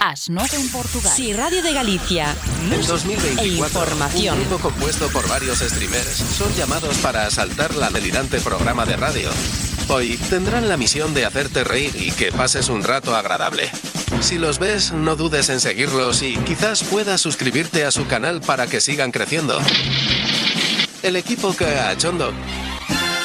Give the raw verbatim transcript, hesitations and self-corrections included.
As nove en Portugal. Sí, Radio de Galicia. En dos mil veinticuatro, e información. un grupo compuesto por varios streamers son llamados para asaltar la delirante programa de radio. Hoy tendrán la misión de hacerte reír y que pases un rato agradable. Si los ves, no dudes en seguirlos y quizás puedas suscribirte a su canal para que sigan creciendo. El equipo Cachondo